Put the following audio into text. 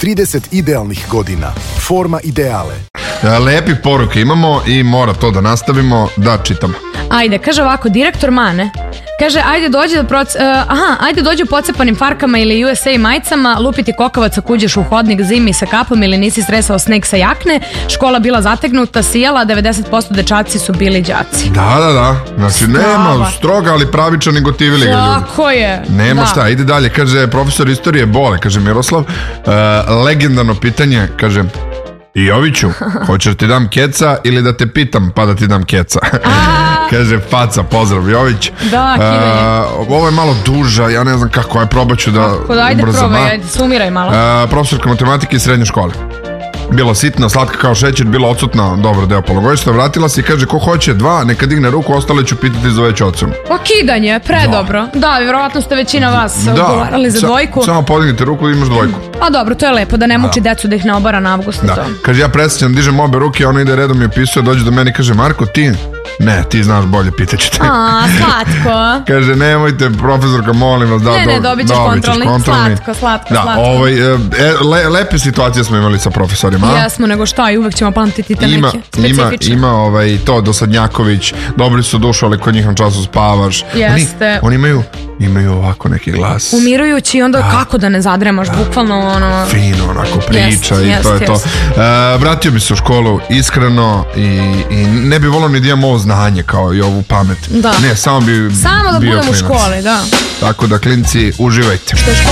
30 idealnih godina. Forma ideale. Lepi poruke imamo i mora to da nastavimo da čitamo. Ajde, kaže ovako, direktor Mane. Kaže, ajde dođi u pocepanim farkama ili USA majcama, lupiti kokavac ako uđeš u hodnik zimi sa kapom ili nisi stresao sneg sa jakne. Škola bila zategnuta, sijala, 90% dečaci su bili đaci. Da. Znači, nema stroga, ali pravičan i gotivili ga ljudi. Tako je. Nema šta, ide dalje. Kaže, profesor istorije Bole, kaže Miroslav. Legendarno pitanje, kaže... Joviću, hoćeš da ti dam keca ili da te pitam pa da ti dam keca? Kaže Faca, pozdrav Jović. Da, kidanje. Ovo je malo duža, ja ne znam kako, probaću da ajde ubrzam. Probaj, sumiraj malo. Profesorka matematike iz srednje škole. Bila sitna, slatka kao šećer, bila odsutna dobar deo polugodišta, vratila se i kaže ko hoće 2, neka digne ruku, ostale ću pitati za već ocom. Kidanje, predobro. Da, vjerovatno ste većina vas odgovarali za dvojku. Samo podignite ruku i imaš dvojku. Dobro, to je lepo, da ne muči decu da ih ne obara na avgust. Kaže ja presjećam, dižem obe ruke, ona ide redom i opisuje, dođe do mene i kaže Marko ti... Ne, ti znaš bolje, pitaću te. Slatko. Kaže, nemojte, profesorka, molim vas. Ne, dobit ćeš kontrolni. Slatko. Lepe situacije smo imali sa profesorima. Jesmo, nego šta, i uvek ćemo pamtiti te neke specifične. Ima to, Dosadnjaković, dobri su dušu, ali kod njih na času spavaš. Jeste. Oni imaju ovako neki glas. Umirujući i onda kako da ne zadremaš, bukvalno ono... Fino, onako priča i to je to. Vratio bi se u školu iskreno i ne bi volio ni da imam ovo znanje kao i ovu pamet. Da. Ne, samo bi da bio budem u klinac. školi, da. Tako da, klinci, uživajte.